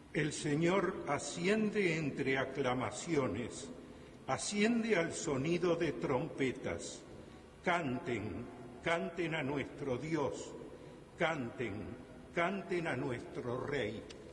El Señor asciende entre aclamaciones, asciende al sonido de trompetas. Canten, canten a nuestro Dios, canten, canten a nuestro Rey.